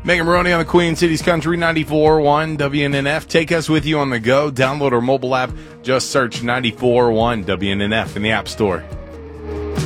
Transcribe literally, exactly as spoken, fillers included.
Megan Maroney on the Queen Cities Country ninety-four point one W N N F. Take us with you on the go. Download our mobile app. Just search ninety-four point one W N N F in the App Store.